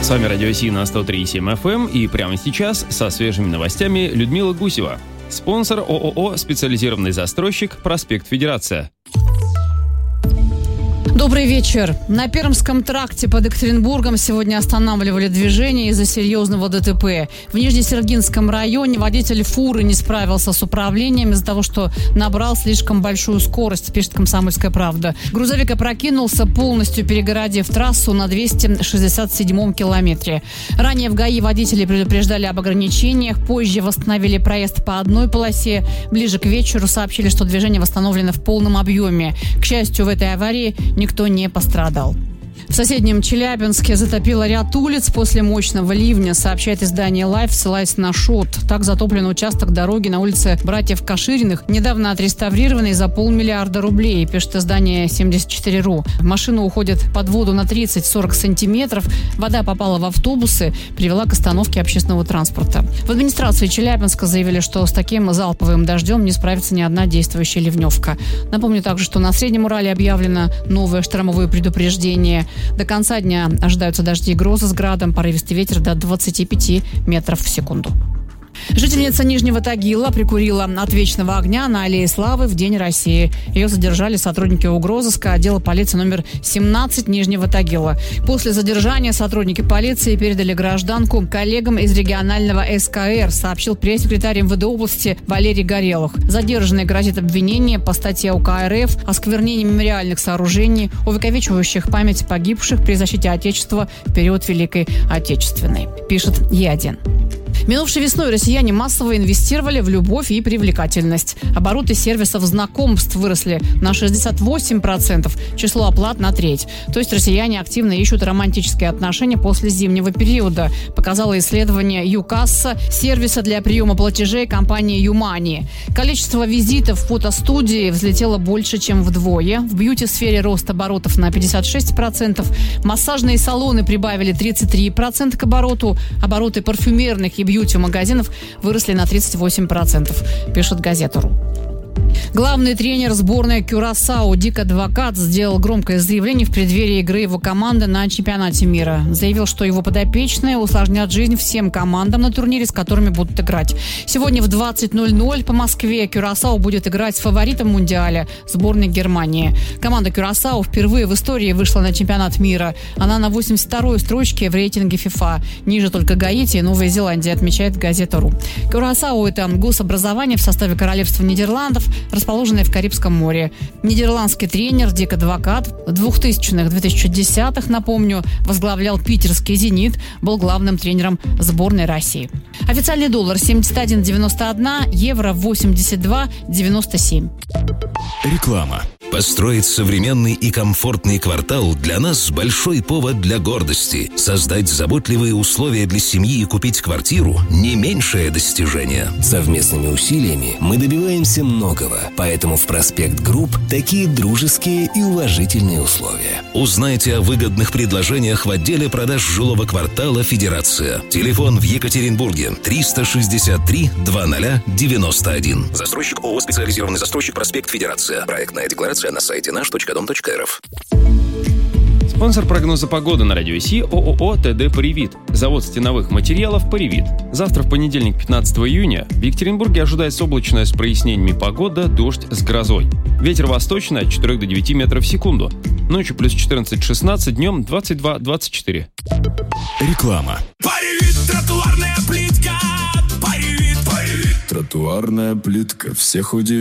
С вами Радио Си на 103,7 FM и прямо сейчас со свежими новостями Людмила Гусева. Спонсор ООО «Специализированный застройщик», проспект Федерация. Добрый вечер. На Пермском тракте под Екатеринбургом сегодня останавливали движение из-за серьезного ДТП. В Нижнесергинском районе водитель фуры не справился с управлением из-за того, что набрал слишком большую скорость, пишет «Комсомольская правда». Грузовик опрокинулся, полностью перегородив трассу на 267-м километре. Ранее в ГАИ водители предупреждали об ограничениях, позже восстановили проезд по одной полосе. Ближе к вечеру сообщили, что движение восстановлено в полном объеме. К счастью, в этой аварии никто не пострадал. В соседнем Челябинске затопило ряд улиц после мощного ливня, сообщает издание Life, ссылаясь на ШОТ. Так затоплен участок дороги на улице Братьев Кашириных, недавно отреставрированный за 500 000 рублей, пишет издание 74.ru. Машина уходит под воду на 30-40 сантиметров. Вода попала в автобусы, привела к остановке общественного транспорта. В администрации Челябинска заявили, что с таким залповым дождем не справится ни одна действующая ливневка. Напомню также, что на Среднем Урале объявлено новое штормовое предупреждение. До конца дня ожидаются дожди и грозы с градом, порывистый ветер до 25 метров в секунду. Жительница Нижнего Тагила прикурила от вечного огня на Аллее Славы в День России. Ее задержали сотрудники угрозыска отдела полиции номер 17 Нижнего Тагила. После задержания сотрудники полиции передали гражданку коллегам из регионального СКР, сообщил пресс-секретарь МВД области Валерий Горелых. Задержанной грозит обвинение по статье УК РФ «Осквернение мемориальных сооружений, увековечивающих память погибших при защите Отечества в период Великой Отечественной», пишет Е1. Минувшей весной россияне массово инвестировали в любовь и привлекательность. Обороты сервисов знакомств выросли на 68%, число оплат на треть. То есть россияне активно ищут романтические отношения после зимнего периода, показало исследование ЮКасса, сервиса для приема платежей компании Юмани. Количество визитов в фотостудии взлетело больше, чем вдвое. В бьюти-сфере рост оборотов на 56%. Массажные салоны прибавили 33% к обороту. Обороты парфюмерных и бьюти-магазинов выросли на 38%, пишет Газета.ру. Главный тренер сборной Кюрасао Дик Адвокат сделал громкое заявление в преддверии игры его команды на чемпионате мира. Заявил, что его подопечные усложнят жизнь всем командам на турнире, с которыми будут играть. Сегодня в 20:00 по Москве Кюрасао будет играть с фаворитом Мундиаля сборной Германии. Команда Кюрасао впервые в истории вышла на чемпионат мира. Она на 82-й строчке в рейтинге ФИФА. Ниже только Гаити и Новая Зеландия, отмечает Газета.ру. Кюрасао – это гособразование в составе Королевства Нидерландов, расположенное в Карибском море. Нидерландский тренер Дик Адвокат в 2000-х-2010-х, напомню, возглавлял питерский «Зенит», был главным тренером сборной России. Официальный доллар 71,91, евро 82,97. Реклама. Построить современный и комфортный квартал для нас большой повод для гордости. Создать заботливые условия для семьи и купить квартиру – не меньшее достижение. Совместными усилиями мы добиваемся многого, поэтому в «Проспект Групп» такие дружеские и уважительные условия. Узнайте о выгодных предложениях в отделе продаж жилого квартала «Федерация». Телефон в Екатеринбурге 363 2091. Застройщик ООО «Специализированный застройщик», проспект Федерация. Проектная декларация на сайте наш.дом.рф. Спонсор прогноза погоды на Радио Си ООО ТД «Паривит». Завод стеновых материалов «Паривит». Завтра в понедельник, 15 июня, в Екатеринбурге ожидается облачная с прояснениями погода, дождь с грозой. Ветер восточный от 4 до 9 метров в секунду. Ночью плюс 14-16, днем 22-24. Реклама. Паривит, тротуарная плитка. Паривит, Паривит. Тротуарная плитка всех удивит.